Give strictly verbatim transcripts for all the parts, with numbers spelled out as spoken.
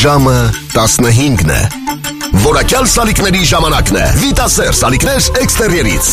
Ժամը տասնհինգն է։ Որակյալ սալիկների ժամանակն է։ Վիտասեր սալիկներ էքստերիերից։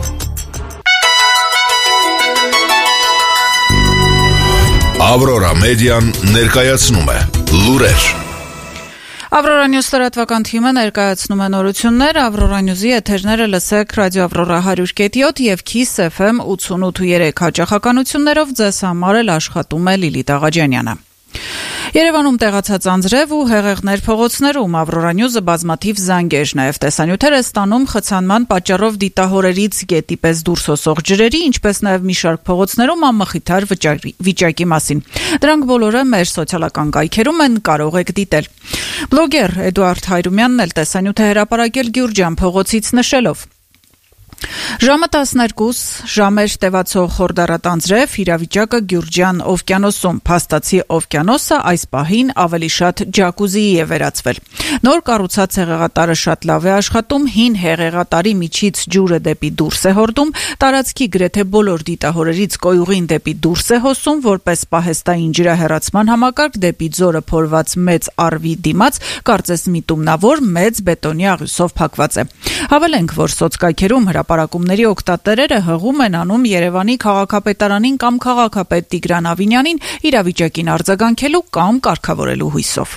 Ավրորա մեդիան ներկայացնում է լուրեր։ Ավրորա Նյուզ լրատվական թիմը ներկայացնում է նորություններ, Ավրորա Նյուզի եթերները լսեք ռադիո Ավրորա հարյուր կետ յոթ եւ Kiss F M ութսունութ ու երեք հաճախականություններով ձեզ համար էլ աշխատում է Լիլիթ Աղաջանյանը։ Երևանում տեղացած անձրև ու հեղեղներ փողոցներում Ավրորա Նյուզը բազմաթիվ զանգեր, նաև տեսանյութեր է ստանում խցանման պատճառով դիտահորերից գետի պես դուրս հոսող ջրերի, ինչպես նաև մի շարք փողոցներում անմխիթար վիճակի մասին։ Դրանք բոլորը մեր սոցիալական կայքերում են, կարող եք դիտել։ Բլոգեր Էդուարդ Հայրումյանն էլ տեսանյութ է հրապարակել Գյուրջան փողոցից նշելով. Ժամը տասներկուս ժամեր տևացող խորդառատ անձրև, իրավիճակը Գյուրջան օվկիանոսում, փաստացի օվկիանոսը այս պահին ավելի շատ ջակուզիի է վերածվել։ Նոր կառուցած հեղեղատարը շատ լավ է աշխատում, հին հեղեղատարի միջից ջուրը դեպի դուրս է հորդում, տարածքի գրեթե բոլոր դիտահորերից կոյուղին դեպի դուրս է հոսում, որպես պահեստային ջրահեռացման համակարգ դեպի ձորը փորված մեծ առվի դիմաց, կարծես միտումնավոր մեծ բետոնի աղյուսով փակված է։ Հավելենք, որ սոցկայքերում հրապարակումների օգտատերերը հղում են անում Երևանի քաղաքապետարանին կամ քաղաքապետ Տիգրան Ավինյանին իրավիճակին արձագանքելու կամ կարգավորելու հույսով։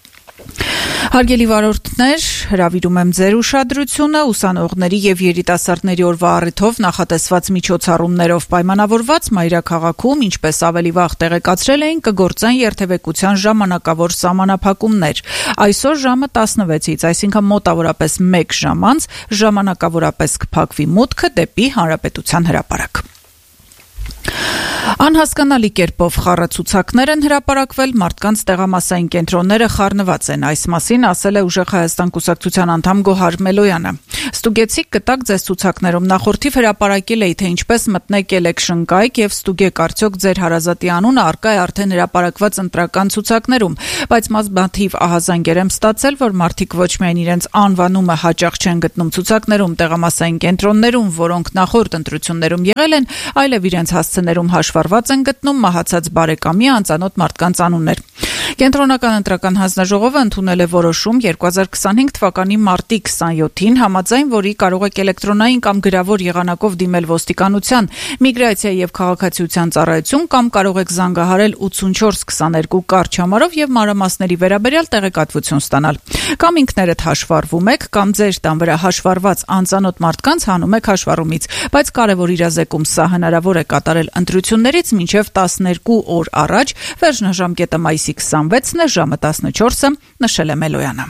Հարգելի վարորդներ, հրավիրում եմ ձեր ուշադրությունը ուսանողների եւ երիտասարդների օրվա առիթով նախատեսված միջոցառումներով պայմանավորված մայրաքաղաքում, ինչպես ավելի վաղ տեղեկացրել էին, կգործեն երթևեկության ժամանակավոր սահմանափակումներ։ Այսօր ժամը տասնվեցից, այսինքն մոտավորապես մեկ ժամ անց, ժամանակավորապես կփակվի մուտքը դեպի Հանրապետության հրապարակ։ Անհասկանալի կերպով խառացուցակներ են հրապարակվել, մարդկանց տեղամասային կենտրոնները խառնված են, այս մասին ասել է Ուժեղ Հայաստան կուսակցության անդամ Գոհար Մելոյանը։ Ստուգեցիք կտակ ձեզ ցուցակներում, նախորդիվ հրապարակել էի, թե ինչպես մտնեք էլեկշն կայք եւ ստուգեք արդյոք ձեր հարազատի անունը առկա է արդեն հրապարակված ընտրական ցուցակներում, բայց բազմաթիվ ահազանգեր եմ ստացել, որ մարդիկ ոչ միայն իրենց անվանումը հաճախ չեն գտնում ցուցակներում, տեղամասային կենտրոններում, որոնք նախորդ ընտրություններում եղել են, այլև իրենց հասցեներում հաշվառված են գտնում մահացած բարեկամի անծանոթ մարդկանց անուններ։ Կենտրոնական ընտրական հանձնաժողովը ընդունել է որոշում երկու հազար քսանհինգ թվականի մարտի քսանյոթին, համաձայն որի կարող եք էլեկտրոնային կամ գրավոր եղանակով դիմել ոստիկանության, միգրացիա եւ քաղաքացիության ծառայություն կամ կարող եք զանգահարել ութսունչորս քսաներկու կարճ համարով եւ մանրամասների վերաբերյալ տեղեկատվություն ստանալ։ Կամ ինքներդ հաշվառվում եք, կամ ձեր տան վրա հաշվառված անծանոթ մարդկանց հանում եք հաշվառումից, բայց կարևոր իրազեկում սա հնարավոր է կատարել ընտրություններից մինչեւ տասներկու օր առաջ, վերջնաժամկետը մայիսի քսանվեցն է, ժամը տասնչորսը, նշել է Մելոյանը։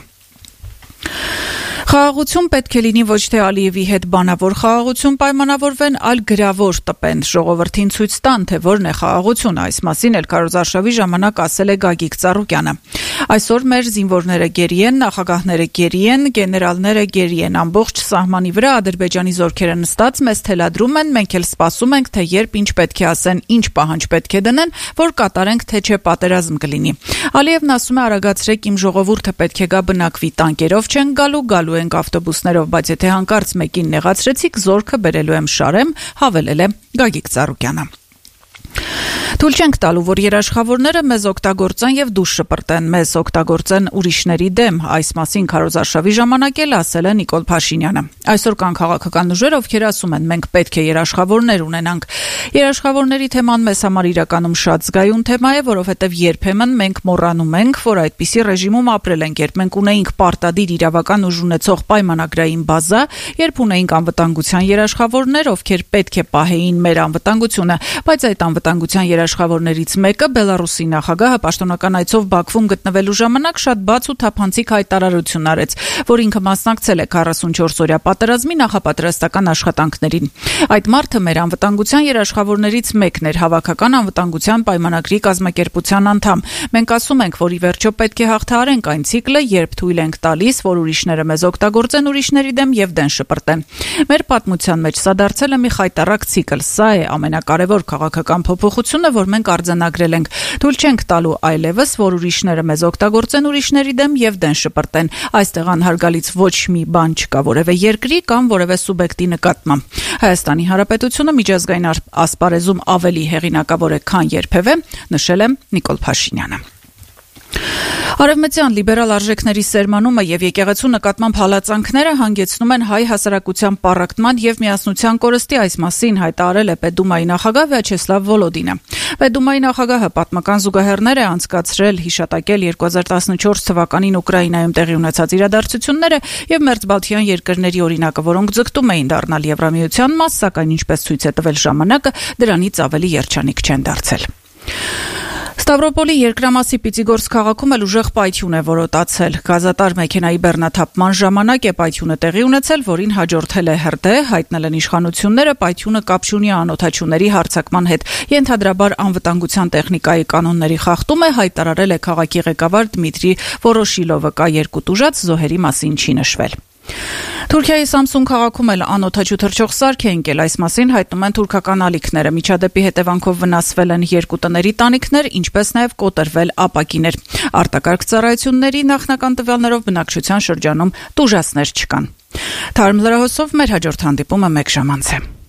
Խաղաղություն պետք է լինի ոչ թե Ալիևի հետ բանավոր խաղաղություն պայմանավորվեն, այլ գրավոր տպեն, ժողովրդին ցույց տան, թե որն է խաղաղությունը, այս մասին էլ քարոզարշավի ժամանակ ասել է Գագիկ Ծառուկյանը։ Այսօր մեր զինվորները գերի են, նախագահները գերի են, գեներալները գերի են, ամբողջ սահմանի վրա Ադրբեջանի զորքերը նստած մեզ թելադրում են, մենք էլ սպասում ենք, թե երբ ինչ պետք է ասեն, ինչ պահանջ պետք է դնեն, որ կատարենք, թե չէ պատերազմ կլինի։ Ալիևն ասում է արագացրեք, իմ ժողովուրդը պետք է գա բնակվի, տանկերով չեն գալու, գալու ենք ավտոբուսներով, բայց եթե հանկարծ մեկին նեղացրեցիք, զորքը բերելու եմ շարեմ, հավելել է Գագիկ Ծառուկյանը։ Թույլ չենք տալու, որ երաշխավորները մեզ օգտագործեն եւ դուշ շպրտեն, մեզ օգտագործեն ուրիշների դեմ, այս մասին քարոզարշավի ժամանակ էլ ասել է Նիկոլ Փաշինյանը։ Այսօր կան քաղաքական ուժեր, ովքեր ասում են, մենք պետք է երաշխավորներ ունենանք։ Երաշխավորների թեման մեզ համար իրականում շատ զգայուն թեմա է, որովհետեւ երբեմն մենք մոռանում ենք, որ այդպիսի ռեժիմում ապրել ենք, երբ մենք ունեինք պարտադիր իրավական ուժ ունեցող պայմանագրային բազա, երբ ունեինք անվտանգության երաշխավորներ, ովքեր պետք է պահեին մեր անվտանգությունը, բայց այդ անվտանգության երաշխավորներից մեկը Բելարուսի նախագահը պաշտոնական այցով Բաքվում գտնվելու ժամանակ շատ բաց ու թափանցիկ հայտարարություն արեց, որ ինքը մասնակցել է քառասունչորս օրյա պատերազմի նախապատրաստական աշխատանքներին։ Այդ մարդը մեր անվտանգության երաշխավորներից մեկն էր, հավաքական անվտանգության պայմանագրի կազմակերպության անդամ։ Մենք ասում ենք, որ ի վերջո պետք է հաղթահարենք այն ցիկլը, երբ թույլ ենք տալիս, որ ուրիշները մեզ օգտագործեն ուրիշների դեմ եւ դեն շպրտեն։ Մեր պատմության մեջ սա դարձել է մի խայտառակ ցիկլ, սա է ամենակարևոր քաղաքական փոփոխությունը, որ մենք արձանագրել ենք։ Թույլ չենք տալու այլևս, որ ուրիշները մեզ օգտագործեն ուրիշների դեմ եւ դեն շպրտեն։ Այստեղ անհարգալից ոչ մի բան չկա որևէ երկրի կամ որևէ սուբյեկտի նկատմամբ։ Հայաստանի Հանրապետությունը միջազգային ասպարեզում ավելի հեղինակավոր է, քան երբևէ, նշել է Նիկոլ Փաշինյանը։ Արևմտյան լիբերալ արժեքների սերմանումը եւ եկեղեցու նկատմամբ հալածանքները հանգեցնում են հայ հասարակության պառակտման եւ միասնության կորստի, այս մասին հայտարարել է Պետդումայի նախագահ Վյաչեսլավ Վոլոդինը։ Պետդումայի նախագահը պատմական զուգահեռներ է անցկացրել հիշատակել երկու հազար տասնչորս թվականին Ուկրաինայում տեղի ունեցած իրադարձությունները եւ մերձբալթյան երկրների օրինակը, որոնք ձգտում էին դառնալ Եվրամիության մաս, սակայն ինչպես ցույց է տվել ժամանակը, դրանից ավելի երջանիկ չեն դարձել։ Ստավրոպոլի երկրամասի Պիտիգորսկ քաղաքում էլ ուժեղ պայթյուն է որոտացել։ Գազատար մեքենայի բեռնաթափման ժամանակ է պայթյունը տեղի ունեցել, որին հաջորդել է հրդեհ, հայտնել են իշխանությունները, պայթյունը կապ չունի անօդաչուների հարձակման հետ։ Ենթադրաբար անվտանգության տեխնիկայի կանոնների խախտում է, հայտարարել է քաղաքի ղեկավար Դմիտրի Վորոշիլովը, կա երկու տուժած, զոհերի մասին չի նշվել։ Թուրքիայի Սամսուն քաղաքում էլ անօդաչու թռչող սարք է ընկել, այս մասին հայտնում են թուրքական ալիքները։ Միջադեպի հետևանքով վնասվել են երկու տների տանիքներ, ինչպես նաև կոտրվել ապակիներ։ Արտակարգ ծառայությունների նախնական տվյալներով բնակչության շրջանում տուժածներ չկան։ Թարմ լրահոսով մեր հաջորդ հանդիպումը մեկ ժամ անց է։